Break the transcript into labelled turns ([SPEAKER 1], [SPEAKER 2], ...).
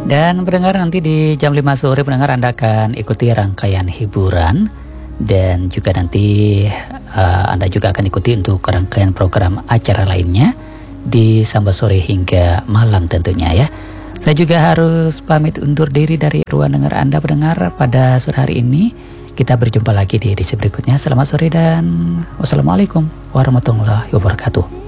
[SPEAKER 1] Dan pendengar, nanti di jam 5 sore pendengar Anda akan ikuti rangkaian hiburan. Dan juga nanti Anda juga akan ikuti untuk rangkaian program acara lainnya di sampai sore hingga malam tentunya ya. Saya juga harus pamit undur diri dari ruang dengar Anda pendengar pada sore hari ini. Kita berjumpa lagi di edisi berikutnya. Selamat sore dan wassalamualaikum warahmatullahi wabarakatuh.